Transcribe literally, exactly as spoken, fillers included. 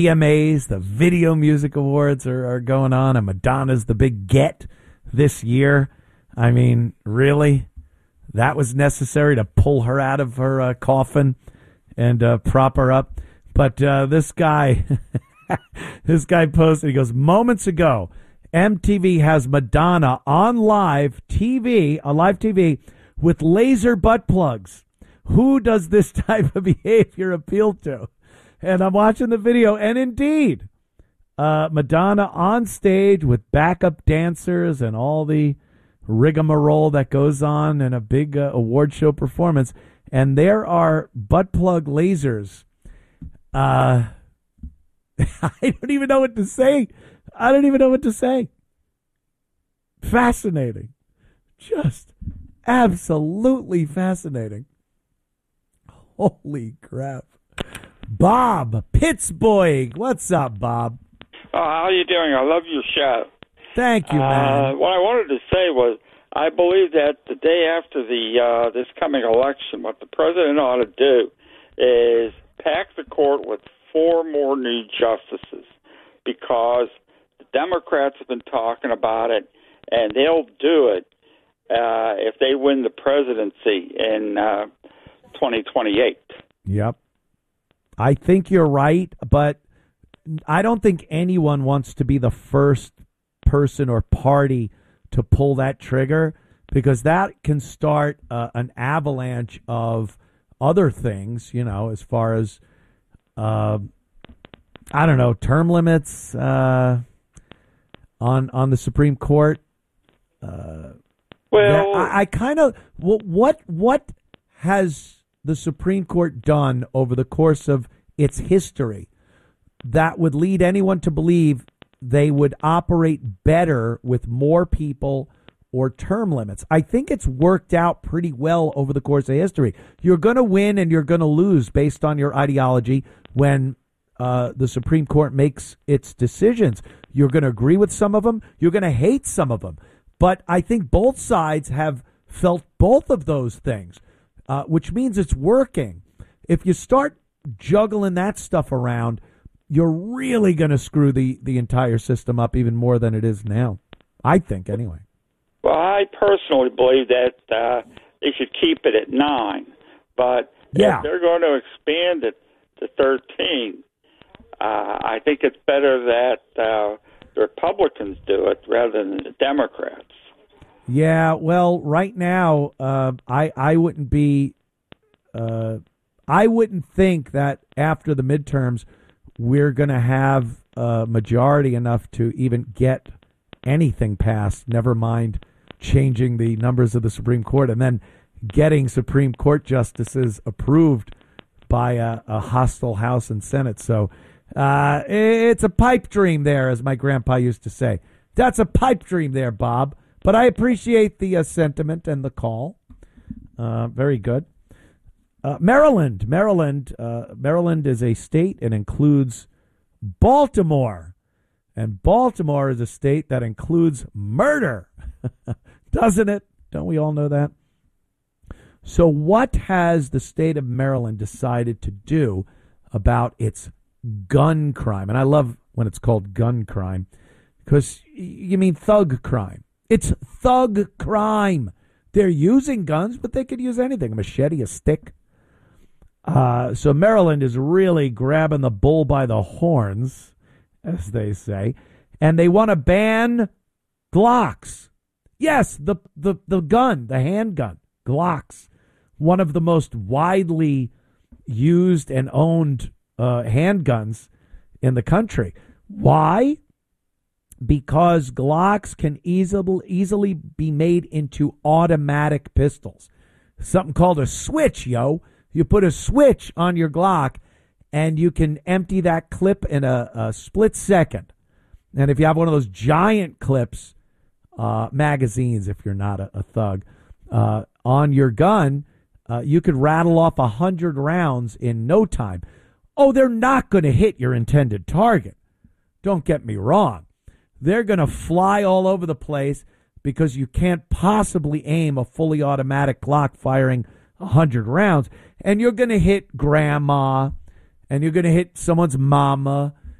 V M As, the Video Music Awards are, are going on, and Madonna's the big get this year. I mean, really? That was necessary to pull her out of her uh, coffin and uh, prop her up? But uh, this guy, this guy posted, he goes, moments ago, M T V has Madonna on live T V, on live T V, with laser butt plugs. Who does this type of behavior appeal to? And I'm watching the video, and indeed, uh, Madonna on stage with backup dancers and all the rigmarole that goes on in a big uh, award show performance, and there are butt plug lasers. Uh, I don't even know what to say. I don't even know what to say. Fascinating. Just absolutely fascinating. Holy crap. Bob, Pittsburgh. What's up, Bob? Oh, how are you doing? I love your show. Thank you, man. Uh, what I wanted to say was, I believe that the day after the uh, this coming election, what the president ought to do is pack the court with four more new justices, because the Democrats have been talking about it, and they'll do it uh, if they win the presidency in uh, twenty twenty-eight. Yep. I think you're right, but I don't think anyone wants to be the first person or party to pull that trigger, because that can start uh, an avalanche of other things, you know, as far as, uh, I don't know, term limits uh, on on the Supreme Court. Uh, well, I, I kind of, what what has the Supreme Court done over the course of its history that would lead anyone to believe they would operate better with more people or term limits? I think it's worked out pretty well over the course of history. You're going to win and you're going to lose based on your ideology when uh, the Supreme Court makes its decisions. You're going to agree with some of them. You're going to hate some of them. But I think both sides have felt both of those things, uh, which means it's working. If you start juggling that stuff around, you're really going to screw the, the entire system up even more than it is now, I think, anyway. Well, I personally believe that uh, they should keep it at nine. But yeah. if they're going to expand it to thirteen, uh, I think it's better that uh, the Republicans do it rather than the Democrats. Yeah, well, right now, uh, I I wouldn't be, uh, I wouldn't think that after the midterms we're going to have a majority enough to even get anything passed, never mind changing the numbers of the Supreme Court and then getting Supreme Court justices approved by a, a hostile House and Senate. So uh, it's a pipe dream there, as my grandpa used to say. That's a pipe dream there, Bob. But I appreciate the uh, sentiment and the call. Uh, very good. Uh, Maryland, Maryland, uh, Maryland is a state and includes Baltimore, and Baltimore is a state that includes murder, doesn't it? Don't we all know that? So, what has the state of Maryland decided to do about its gun crime? And I love when it's called gun crime, because you mean thug crime. It's thug crime. They're using guns, but they could use anything: a machete, a stick. Uh, so Maryland is really grabbing the bull by the horns, as they say, and they want to ban Glocks. Yes, the, the, the gun, the handgun, Glocks, one of the most widely used and owned uh, handguns in the country. Why? Because Glocks can easily easily be made into automatic pistols. Something called a switch, yo. You put a switch on your Glock, and you can empty that clip in a, a split second. And if you have one of those giant clips, uh, magazines, if you're not a, a thug, uh, on your gun, uh, you could rattle off a hundred rounds in no time. Oh, they're not going to hit your intended target. Don't get me wrong. They're going to fly all over the place because you can't possibly aim a fully automatic Glock firing a hundred rounds. And you're going to hit grandma, and you're going to hit someone's mama,